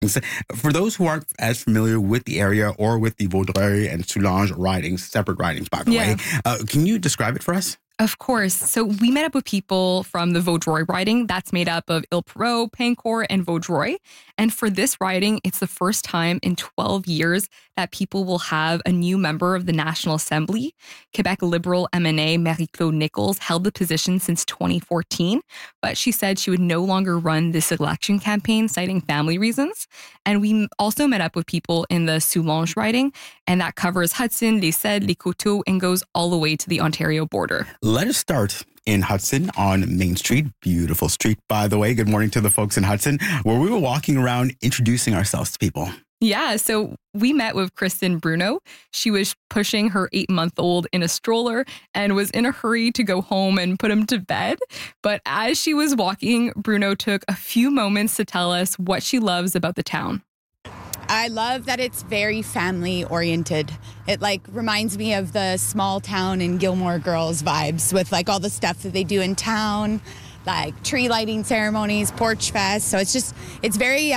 For those who aren't as familiar with the area or with the Vaudreuil and Soulanges ridings, separate ridings, by the way, can you describe it for us? Of course. So we met up with people from the Vaudreuil riding. That's made up of Île-Perrot, Pincourt, and Vaudreuil. And for this riding, it's the first time in 12 years that people will have a new member of the National Assembly. Quebec Liberal MNA Marie-Claude Nichols held the position since 2014, but she said she would no longer run this election campaign, citing family reasons. And we also met up with people in the Soulanges riding, and that covers Hudson, Les Cèdres, Les Coteaux, and goes all the way to the Ontario border. Let us start in Hudson on Main Street. Beautiful street, by the way. Good morning to the folks in Hudson, where we were walking around introducing ourselves to people. Yeah, so we met with Kristen Bruno. She was pushing her 8-month-old in a stroller and was in a hurry to go home and put him to bed. But as she was walking, Bruno took a few moments to tell us what she loves about the town. I love that it's very family oriented. It reminds me of the small town in Gilmore Girls vibes with all the stuff that they do in town, like tree lighting ceremonies, porch fest. So it's just a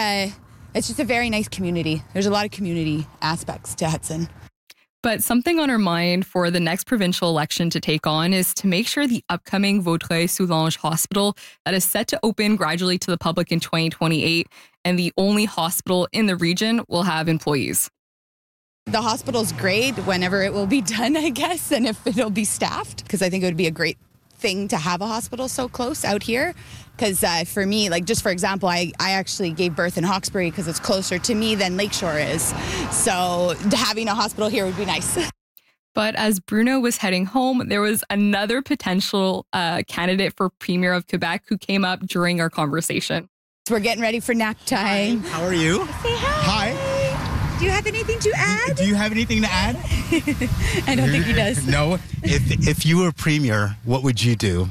very nice community. There's a lot of community aspects to Hudson. But something on her mind for the next provincial election to take on is to make sure the upcoming Vaudreuil-Soulanges Hospital that is set to open gradually to the public in 2028 and the only hospital in the region will have employees. The hospital's great whenever it will be done, I guess, and if it'll be staffed, because I think it would be a great thing to have a hospital so close out here. Because for me, just for example, I actually gave birth in Hawkesbury because it's closer to me than Lakeshore is. So having a hospital here would be nice. But as Bruno was heading home, there was another potential candidate for Premier of Quebec who came up during our conversation. So we're getting ready for nap time. Hi, how are you? Say hi. Hi. Do you have anything to add? Do you have anything to add? I don't think he does. No. If you were Premier, what would you do?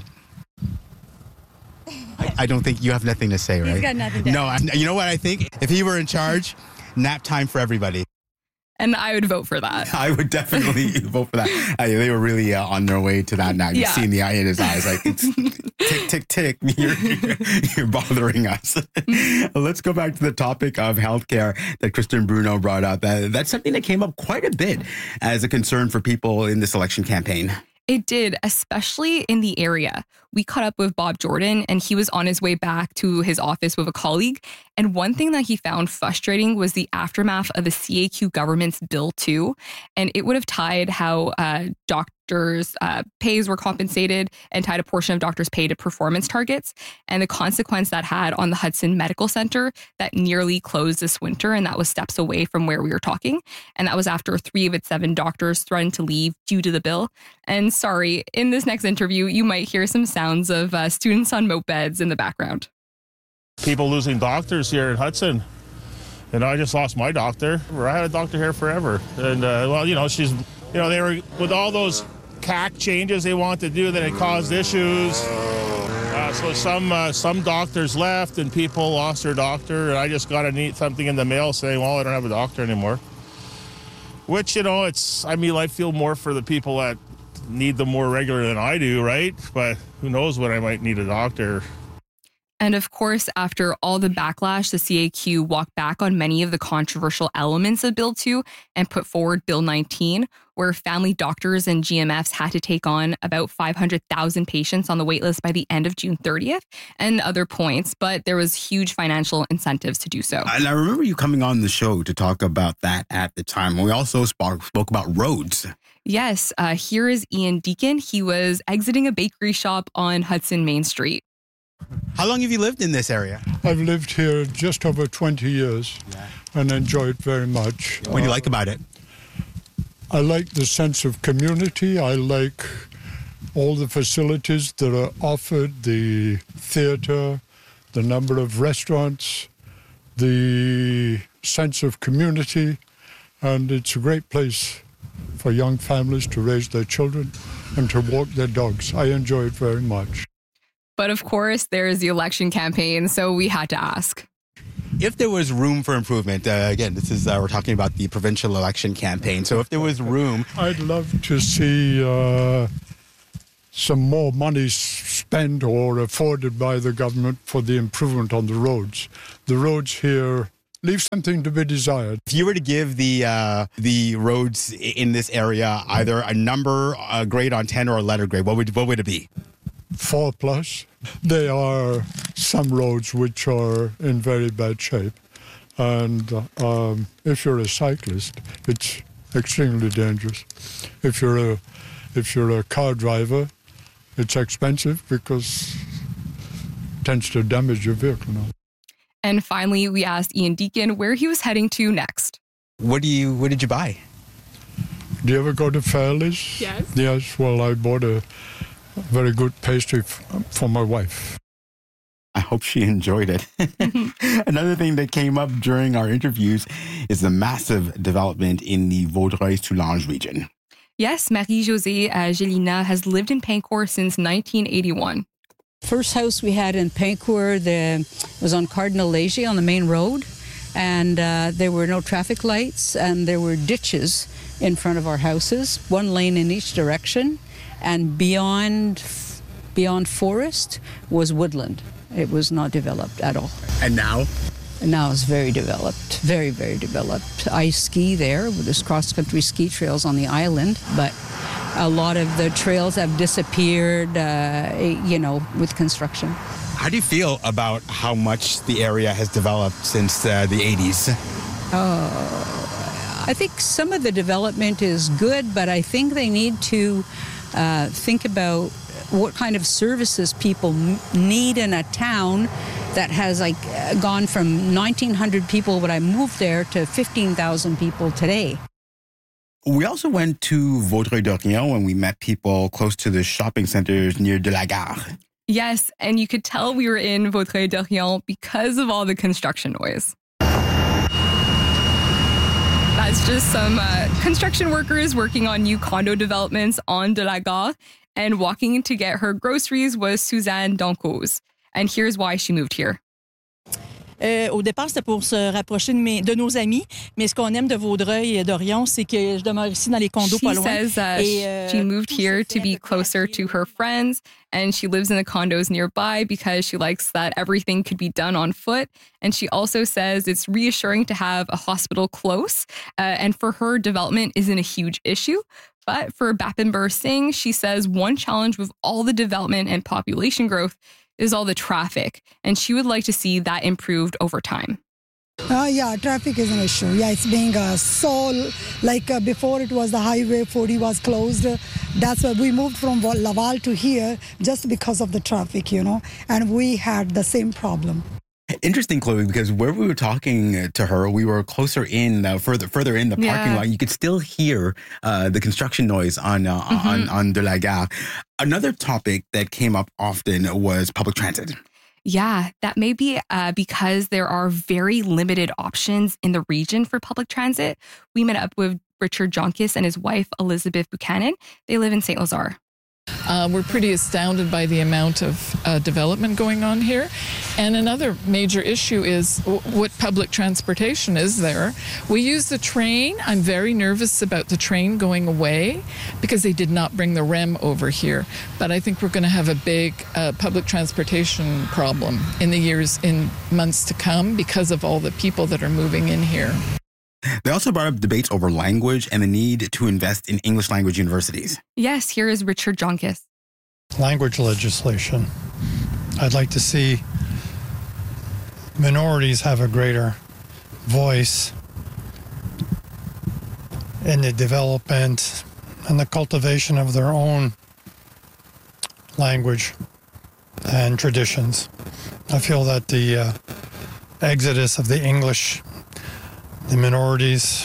I don't think you have nothing to say, right? He's got nothing to add. No, you know what I think? If he were in charge, nap time for everybody. And I would vote for that. I would definitely vote for that. They were really on their way to that now. You've seen the eye in his eyes. It's tick, tick, tick. You're bothering us. Let's go back to the topic of healthcare that Kristen Bruno brought up. That's something that came up quite a bit as a concern for people in this election campaign. It did, especially in the area. We caught up with Bob Jordan, and he was on his way back to his office with a colleague. And one thing that he found frustrating was the aftermath of the CAQ government's Bill 2. And it would have tied how doctors' pays were compensated and tied a portion of doctors' pay to performance targets. And the consequence that had on the Hudson Medical Center that nearly closed this winter. And that was steps away from where we were talking. And that was after 3 of its 7 doctors threatened to leave due to the bill. And sorry, in this next interview, you might hear some sounds of students on mopeds in the background. People losing doctors here in Hudson. And I just lost my doctor. I had a doctor here forever. And, she's, they were with all those CAC changes they want to do, then it caused issues. So some doctors left and people lost their doctor. And I just got something in the mail saying, well, I don't have a doctor anymore. Which, I feel more for the people that need them more regular than I do, right? But who knows when I might need a doctor. And of course, after all the backlash, the CAQ walked back on many of the controversial elements of Bill 2 and put forward Bill 19, where family doctors and GMFs had to take on about 500,000 patients on the waitlist by the end of June 30th and other points, but there was huge financial incentives to do so. And I remember you coming on the show to talk about that at the time. We also spoke about roads. Yes, here is Ian Deacon. He was exiting a bakery shop on Hudson Main Street. How long have you lived in this area? I've lived here just over 20 years and enjoy it very much. What do you like about it? I like the sense of community. I like all the facilities that are offered, the theatre, the number of restaurants, the sense of community, and it's a great place for young families to raise their children and to walk their dogs. I enjoy it very much. But of course, there is the election campaign, so we had to ask. If there was room for improvement, again, this is we're talking about the provincial election campaign. So if there was room, I'd love to see some more money spent or afforded by the government for the improvement on the roads. The roads here leave something to be desired. If you were to give the roads in this area either a number, a grade on 10 or a letter grade, what would it be? 4+. There are some roads which are in very bad shape. And if you're a cyclist, it's extremely dangerous. If you're a car driver, it's expensive because it tends to damage your vehicle now. And finally, we asked Ian Deacon where he was heading to next. What did you buy? Do you ever go to Fairley's? Yes. Yes, well, I bought a very good pastry for my wife. I hope she enjoyed it. Another thing that came up during our interviews is the massive development in the Vaudreuil-Soulanges region. Yes, Marie-Josée Gélina has lived in Pincourt since 1981. First house we had in Pincourt was on Cardinal Léger on the main road, and there were no traffic lights, and there were ditches in front of our houses, one lane in each direction, and beyond forest was woodland. It was not developed at all. And now? And now it's very developed, very, very developed. I ski there. There's cross-country ski trails on the island, but a lot of the trails have disappeared, with construction. How do you feel about how much the area has developed since the 80s? I think some of the development is good, but I think they need to think about what kind of services people need in a town that has gone from 1,900 people when I moved there to 15,000 people today. We also went to Vaudreuil-Dorion when we met people close to the shopping centers near De la Gare. Yes, and you could tell we were in Vaudreuil-Dorion because of all the construction noise. That's just some construction workers working on new condo developments on De la Gare, and walking to get her groceries was Suzanne Dancause. And here's why she moved here. Au départ, c'était pour se rapprocher de nos amis, mais ce qu'on aime de Vaudreuil et d'Orion, c'est que je demeure ici dans les condos pas loin. She says she moved here to be closer to her friends, and she lives in the condos nearby because she likes that everything could be done on foot. And she also says it's reassuring to have a hospital close, and for her, development isn't a huge issue. But for Bapinbar Singh, she says one challenge with all the development and population growth is all the traffic, and she would like to see that improved over time. Yeah, traffic is an issue. Yeah, it's being before it was the highway 40 was closed. That's why we moved from Laval to here just because of the traffic, and we had the same problem. Interesting, Chloe, because where we were talking to her, we were closer in, further in the parking lot. You could still hear the construction noise on De la Gare. Another topic that came up often was public transit. Yeah, that may be because there are very limited options in the region for public transit. We met up with Richard Jonkis and his wife, Elizabeth Buchanan. They live in St. Lazare. We're pretty astounded by the amount of development going on here. And another major issue is what public transportation is there. We use the train. I'm very nervous about the train going away because they did not bring the REM over here. But I think we're going to have a big public transportation problem in months to come because of all the people that are moving in here. They also brought up debates over language and the need to invest in English language universities. Yes, here is Richard Jonkis. Language legislation. I'd like to see minorities have a greater voice in the development and the cultivation of their own language and traditions. I feel that the exodus of the English, the minorities,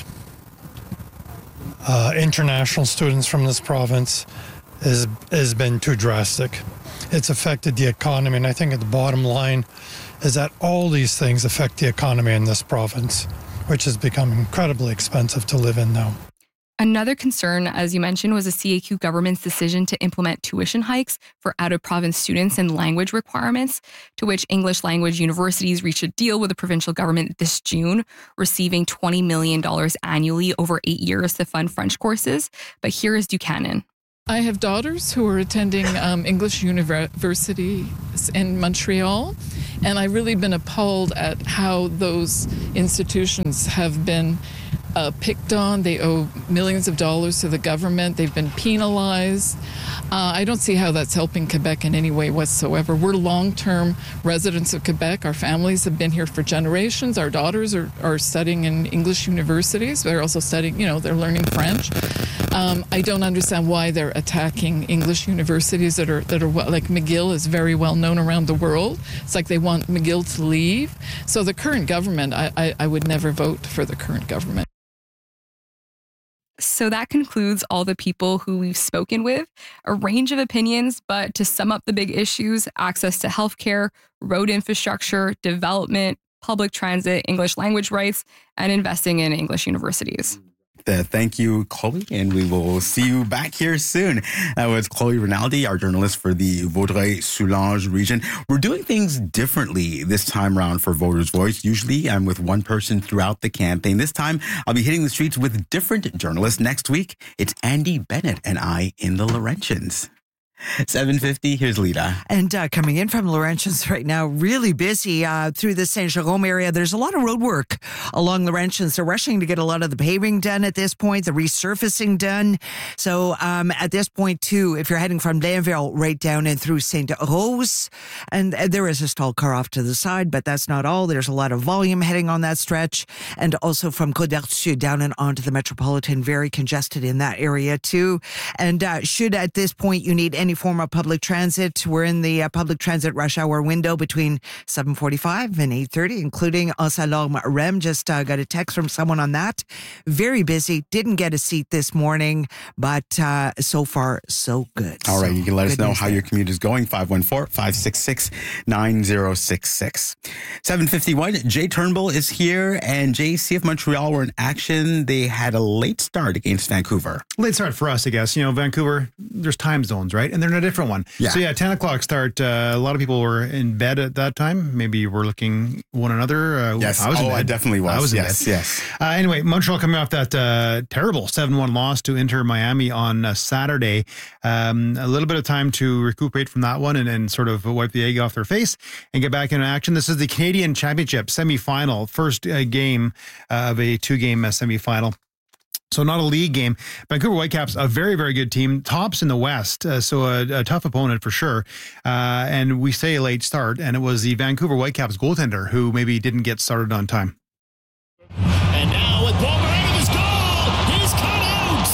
international students from this province has been too drastic. It's affected the economy, and I think at the bottom line is that all these things affect the economy in this province, which has become incredibly expensive to live in now. Another concern, as you mentioned, was the CAQ government's decision to implement tuition hikes for out-of-province students and language requirements, to which English language universities reached a deal with the provincial government this June, receiving $20 million annually over 8 years to fund French courses. But here is Buchanan. I have daughters who are attending English universities in Montreal, And I've really been appalled at how those institutions have been picked on. They owe millions of dollars to the government. They've been penalized. I don't see how that's helping Quebec in any way whatsoever. We're long-term residents of Quebec. Our families have been here for generations. Our daughters are studying in English universities. They're also studying, they're learning French. I don't understand why they're attacking English universities that are like McGill is very well known around the world. It's like they want McGill to leave. So the current government, I would never vote for the current government. So that concludes all the people who we've spoken with, a range of opinions, but to sum up the big issues, access to healthcare, road infrastructure, development, public transit, English language rights, and investing in English universities. Thank you, Chloe, and we will see you back here soon. That was Chloe Rinaldi, our journalist for the Vaudreuil-Soulanges region. We're doing things differently this time around for Voters' Voice. Usually I'm with one person throughout the campaign. This time I'll be hitting the streets with different journalists. Next week, it's Andy Bennett and I in the Laurentians. 7:50, here's Lita. And coming in from Laurentians right now, really busy through the Saint-Jérôme area. There's a lot of road work along Laurentians. They're rushing to get a lot of the paving done at this point, the resurfacing done. So at this point, too, if you're heading from Blainville right down and through Sainte-Rose, and there is a stalled car off to the side, but that's not all. There's a lot of volume heading on that stretch. And also from Côte-d'Arthur down and onto the Metropolitan, very congested in that area, too. And should at this point you need any form of public transit, we're in the public transit rush hour window between 7:45 and 8:30, including Anse-à-Lorme Rem. Just got a text from someone on that. Very busy. Didn't get a seat this morning, but so far, so good. All right. You can let us know how there. your commute is going. 514-566-9066. 7:51. Jay Turnbull is here, and Jay, CF Montreal were in action. They had a late start against Vancouver. Late start for us, I guess. Vancouver, there's time zones, right? And they're in a different one. Yeah. So 10 o'clock start. A lot of people were in bed at that time. Maybe you were looking one another. Yes. I was in bed. I definitely was. I was in yes, bed. yes. Anyway, Montreal coming off that terrible 7-1 loss to Inter Miami on Saturday. A little bit of time to recuperate from that one and sort of wipe the egg off their face and get back into action. This is the Canadian Championship semifinal, first game of a 2-game semifinal. So not a league game. Vancouver Whitecaps, a very, very good team. Tops in the West, so a tough opponent for sure. And we say a late start, and it was the Vancouver Whitecaps goaltender who maybe didn't get started on time. And now with Bomer out of his goal, he's cut out.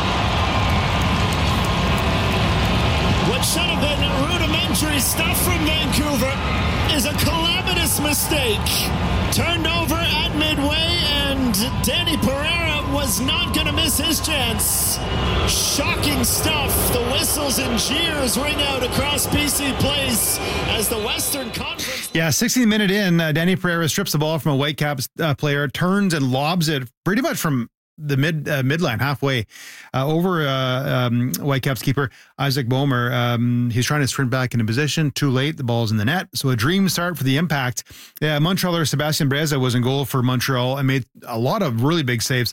What should have been rudimentary stuff from Vancouver is a calamitous mistake. Turned over at midway, and Danny Pereira was not going to miss his chance. Shocking stuff. The whistles and jeers ring out across BC Place as the Western Conference. Yeah, 16th minute in, Danny Pereira strips the ball from a Whitecaps player, turns and lobs it pretty much from the midline, halfway over Whitecaps keeper Isaac Bomer. He's trying to sprint back into position. Too late. The ball's in the net. So a dream start for the Impact. Montrealer Sebastian Breza was in goal for Montreal and made a lot of really big saves.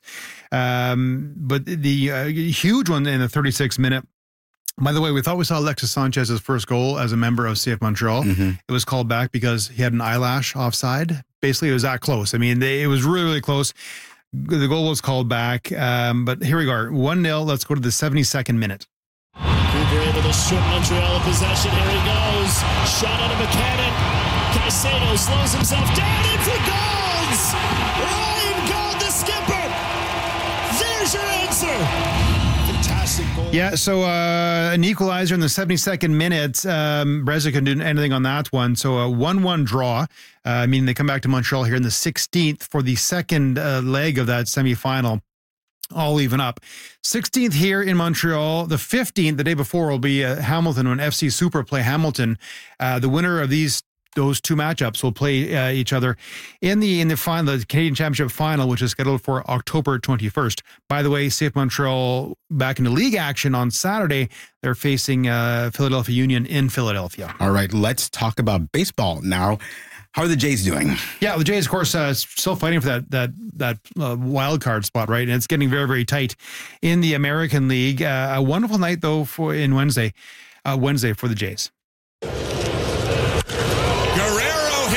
But the huge one in the 36th minute. By the way, we thought we saw Alexis Sanchez's first goal as a member of CF Montreal. Mm-hmm. It was called back because he had an eyelash offside. Basically, it was that close. I mean, it was really, really close. The goal was called back, but here we go. 1-0. Let's go to the 72nd minute. Vancouver able to strip Montreal of possession. Here he goes. Shot out of a cannon. Caicedo slows himself down in for goals. Ryan Gold, the skipper. There's your answer. Fantastic goal. Yeah, so an equalizer in the 72nd minute. Breza couldn't do anything on that one. So a 1-1 draw. Meaning they come back to Montreal here in the 16th for the second leg of that semifinal. All even up. 16th here in Montreal. The 15th, the day before, will be Hamilton when FC Super play Hamilton. The winner of those two matchups will play each other in the final, the Canadian Championship final, which is scheduled for October 21st. By the way, CF Montreal back into league action on Saturday. They're facing Philadelphia Union in Philadelphia. All right, let's talk about baseball now. How are the Jays doing? Yeah, the Jays, of course, still fighting for that wild card spot, right? And it's getting very, very tight in the American League. A wonderful night, though, Wednesday for the Jays. Guerrero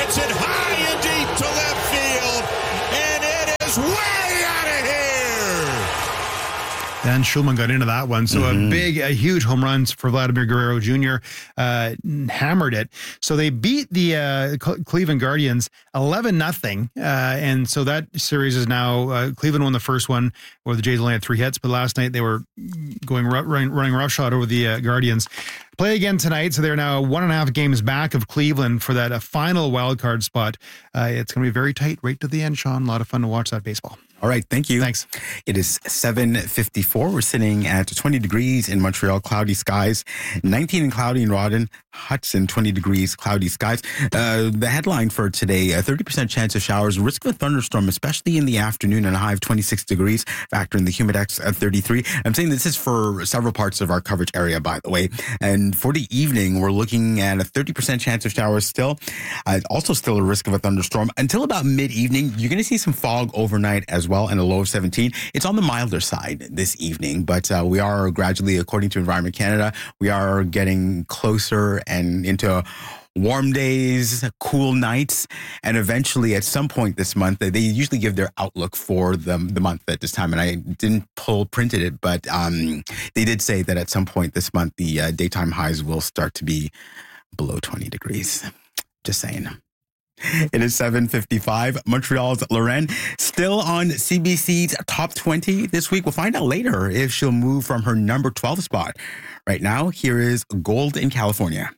It's way out of here. Dan Schulman got into that one. So a huge home runs for Vladimir Guerrero Jr. Hammered it. So they beat the Cleveland Guardians 11-0. And so that series is now, Cleveland won the first one where the Jays only had 3 hits. But last night they were running roughshod over the Guardians. Play again tonight, so they're now 1.5 games back of Cleveland for that final wild card spot. It's going to be very tight right to the end, Sean. A lot of fun to watch that baseball. All right, thank you. Thanks. It is 7:54. We're sitting at 20 degrees in Montreal, cloudy skies. 19 and cloudy in Rawdon. Hudson, 20 degrees, cloudy skies. The headline for today, a 30% chance of showers, risk of a thunderstorm, especially in the afternoon, and a high of 26 degrees. Factor in the humidex at 33. I'm saying this is for several parts of our coverage area, by the way. And for the evening, we're looking at a 30% chance of showers still. Also still a risk of a thunderstorm. Until about mid-evening, you're going to see some fog overnight as well, and a low of 17. It's on the milder side this evening, but we are gradually, according to Environment Canada, we are getting closer and into warm days, cool nights, and eventually at some point this month, they usually give their outlook for the month at this time, and I didn't printed it, but they did say that at some point this month, the daytime highs will start to be below 20 degrees. Just saying. It is 7:55. Montreal's Lauren still on CBC's top 20 this week. We'll find out later if she'll move from her number 12 spot. Right now, here is Gold in California.